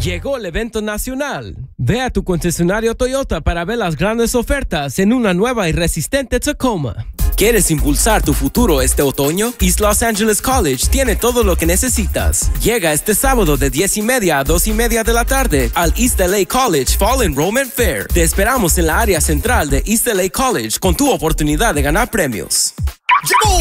Llegó el evento nacional. Ve a tu concesionario Toyota para ver las grandes ofertas en una nueva y resistente Tacoma. ¿Quieres impulsar tu futuro este otoño? East Los Angeles College tiene todo lo que necesitas. Llega este sábado de 10:30 a 2:30 de la tarde al East LA College Fall Enrollment Fair. Te esperamos en la área central de East LA College con tu oportunidad de ganar premios. Llegó